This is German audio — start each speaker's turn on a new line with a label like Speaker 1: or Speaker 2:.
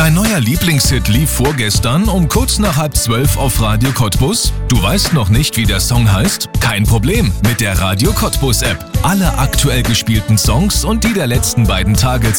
Speaker 1: Dein neuer Lieblingshit lief vorgestern um kurz nach 11:30 auf Radio Cottbus? Du weißt noch nicht, wie der Song heißt? Kein Problem, mit der Radio Cottbus App. Alle aktuell gespielten Songs und die der letzten beiden Tage